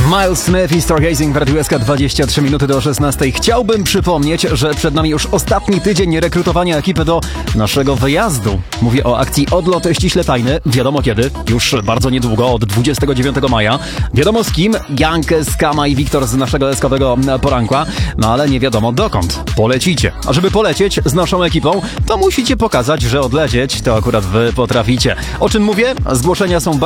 Miles Smith i Stargazing w Radiu SK, 23 minuty do 16. Chciałbym przypomnieć, że przed nami już ostatni tydzień rekrutowania ekipy do naszego wyjazdu. Mówię o akcji Odlot ściśle tajny. Wiadomo kiedy, już bardzo niedługo, od 29 maja. Wiadomo z kim, Jankę, Skama i Wiktor z naszego eskowego poranka. No ale nie wiadomo dokąd polecicie. A żeby polecieć z naszą ekipą, to musicie pokazać, że odlecieć to akurat wy potraficie. O czym mówię? Zgłoszenia są